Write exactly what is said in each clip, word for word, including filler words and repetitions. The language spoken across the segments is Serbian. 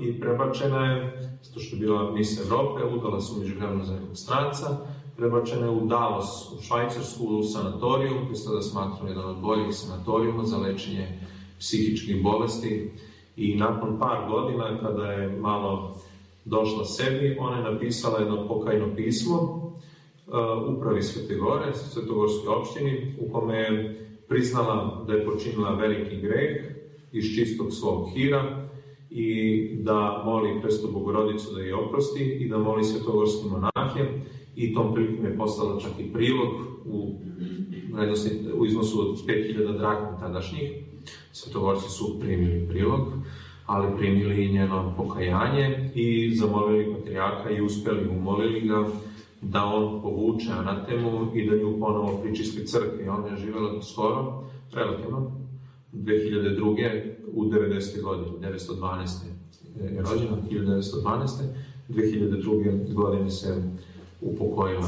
i prebačena je, zato što je bila mis Evrope, udala se umeđuvremeno za nekog stranca, prebačena je u Davos, u Švajcarsku, u sanatoriju, koji se tada smatrao jedan od boljih sanatorijuma za lečenje psihičkih bolesti. I nakon par godina, kada je malo došla sebi, ona je napisala jedno pokajno pismo uh, upravi Svete Gore, Svetogorskoj opštini, u kome je priznala da je počinila veliki greh iz čistog svog hira i da moli Presvetu Bogorodicu da je oprosti i da moli svetogorske monahe, i tom prilikom je poslala čak i prilog u, u iznosu od pet hiljada drahmi tadašnjih. Svetogorci su primili prilog, ali primili i njeno pokajanje i zamolili patrijarha i uspeli, umolili ga da on povuče anatemu i da nju ponovo pričisti crkvi. Ona je živjela skoro, relativno, dve hiljade druge u devedesete godine, devetsto dvanaeste je rođena, hiljadu devetsto dvanaeste dve hiljade druge godine se upokojila.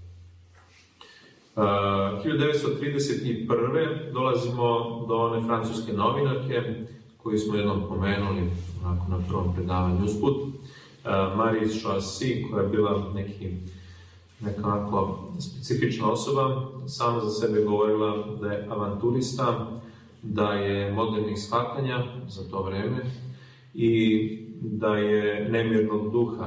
Uh, hiljadu devetsto trideset prve dolazimo do one francuske novinarke koju smo jednom pomenuli onako na prvom predavanju usput, uh, Marie Choisy, koja je bila neki nekako specifična osoba, sama za sebe govorila da je avanturista, da je modernih shvatanja za to vreme i da je nemirnog duha.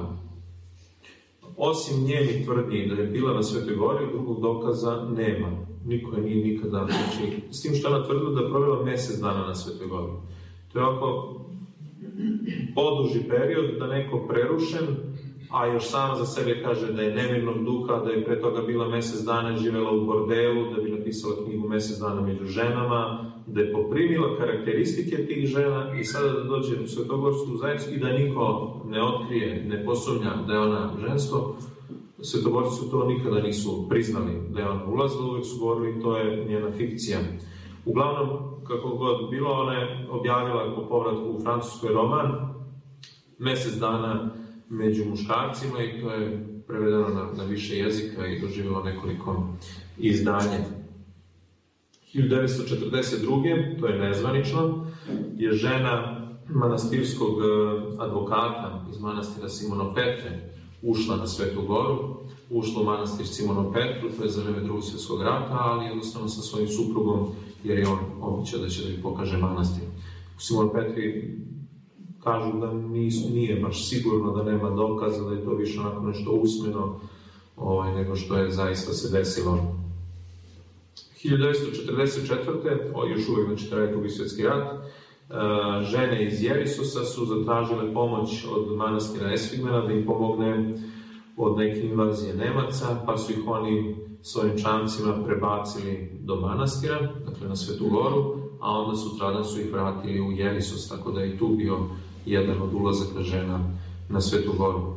Osim njenih tvrdnji da je bila na Svetoj Gori, drugog dokaza nema. Niko je nije nikada, znači, s tim što ona tvrdila da je provela mesec dana na Svetoj Gori. To je ovako poduži period da neko prerušen, a još sama za sebe kaže da je nemirnog duha, da je pre toga bila mesec dana živela u bordelu, da bi napisala knjigu Mesec dana među ženama, da je poprimila karakteristike tih žena i sada da dođe u Svetogorsku zajednicu i da niko ne otkrije, ne posumnja da je ona žensko. Svetogorci su to nikada nisu priznali da je ona ulazila, uvek su govorili to je njena fikcija. Uglavnom, kako god bilo, ona je objavila po povratku u Francuskoj roman Mesec dana među muškarcima i to je prevedeno na, na više jezika i doživjelo nekoliko izdanja. hiljadu devetsto četrdeset druge, to je nezvanično, je žena manastirskog advokata iz manastira Simonopetre ušla na Svetu Goru, ušla u manastir Simonopetru, to je za vreme Drugog svjetskog rata, ali jednostavno sa svojim suprugom, jer je on običao da će da ih pokaže manastir. U Simonopetri kažu da nis, nije baš sigurno, da nema dokaza, da je to više onako nešto usmeno ovaj, nego što je zaista se desilo. hiljadu devetsto četrdeset četvrte o, još uvijek znači traje Drugi svjetski rat, uh, žene iz Jerisosa su zatražile pomoć od manastira Esfigmena da im pomogne od neke invazije Nemaca, pa su ih oni svojim čamcima prebacili do manastira, dakle na Svetu Goru, a onda sutradan su ih vratili u Jerisos, tako da je tu bio jedan od ulazaka žena na Svetu Goru. Uh,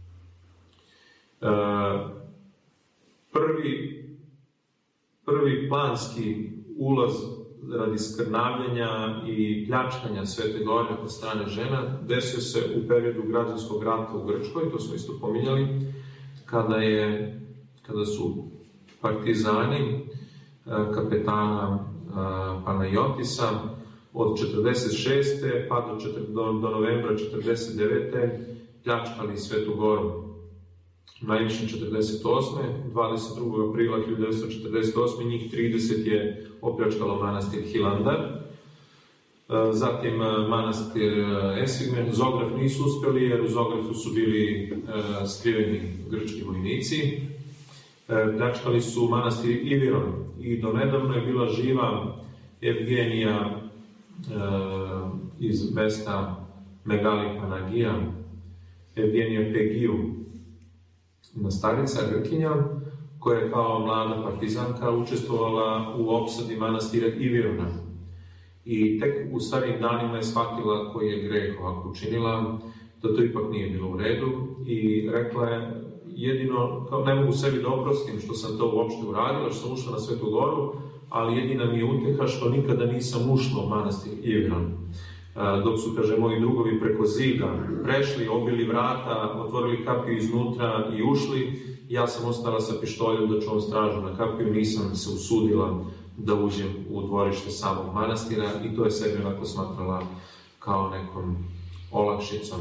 prvi Prvi planski ulaz radi skrnavljenja i pljačkanja Svete Gore od strane žena desio se u periodu građanskog rata u Grčkoj, to smo isto pominjali, kada, je, kada su partizani kapetana Panajotisa od četrdeset šeste pa do, do, do novembra četrdeset devete pljačkali Svetu Goru. Najviše četrdeset osme dvadeset drugog aprila hiljadu devetsto četrdeset osme njih trideset je opljačkalo manastir Hilandar, zatim manastir Esfigmen. Zograf nisu uspeli jer u Zografu su bili skriveni grčki vojnici. Pljačkali su manastir Iviron i donedavno je bila živa Evgenija iz mesta Megali Panagija, Evgenija Pegiju, starica Grkinja, koja je kao mlada partizanka učestvovala u opsadi manastira Ivirona. I tek u starijim danima je shvatila koji je greh ovako učinila, da to ipak nije bilo u redu i rekla je jedino, kao ne mogu sebi da oprostim što sam to uopšte uradila, što sam ušla na Svetu Goru, ali jedina mi je utjeha što nikada nisam ušla u manastir Iviron. Dok su, kaže, moji drugovi preko zida prešli, obili vrata, otvorili kapiju iznutra i ušli, ja sam ostala sa pištoljom da čuvam stražu na kapiju, nisam se usudila da uđem u dvorište samog manastira i to je sebi onako smatrala kao nekom olakšicom.